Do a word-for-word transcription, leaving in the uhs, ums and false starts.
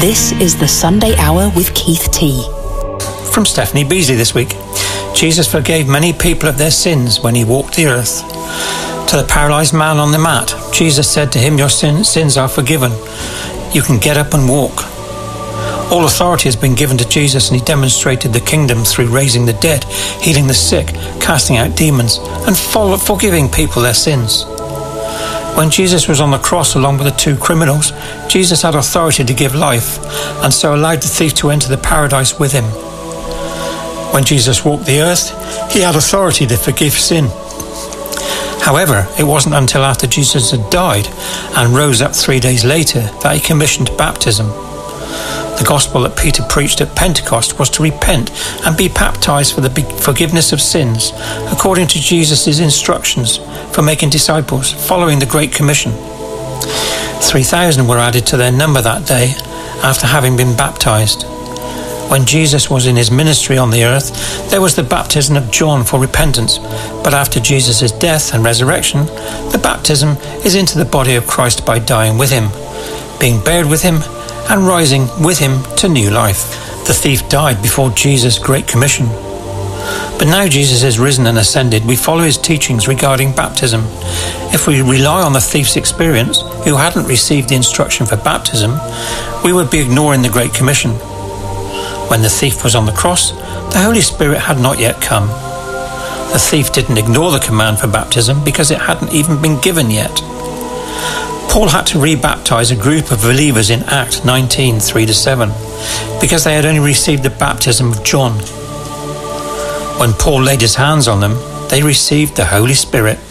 This is the Sunday Hour with Keith T. From Stephanie Beasley this week. Jesus forgave many people of their sins when he walked the earth. To the paralysed man on the mat, Jesus said to him, "Your sin, sins are forgiven. You can get up and walk." All authority has been given to Jesus, and he demonstrated the kingdom through raising the dead, healing the sick, casting out demons, and forgiving people their sins. When Jesus was on the cross along with the two criminals, Jesus had authority to give life, and so allowed the thief to enter the paradise with him. When Jesus walked the earth, he had authority to forgive sin. However, it wasn't until after Jesus had died and rose up three days later that he commissioned baptism. The gospel that Peter preached at Pentecost was to repent and be baptized for the forgiveness of sins, according to Jesus' instructions for making disciples, following the Great Commission. three thousand were added to their number that day after having been baptized. When Jesus was in his ministry on the earth, there was the baptism of John for repentance, but after Jesus' death and resurrection, the baptism is into the body of Christ by dying with him, being buried with him, and rising with him to new life. The thief died before Jesus' Great Commission. But now Jesus is risen and ascended, we follow his teachings regarding baptism. If we rely on the thief's experience, who hadn't received the instruction for baptism, we would be ignoring the Great Commission. When the thief was on the cross, the Holy Spirit had not yet come. The thief didn't ignore the command for baptism because it hadn't even been given yet. Paul had to re-baptize a group of believers in Acts nineteen, three to seven, because they had only received the baptism of John. When Paul laid his hands on them, they received the Holy Spirit.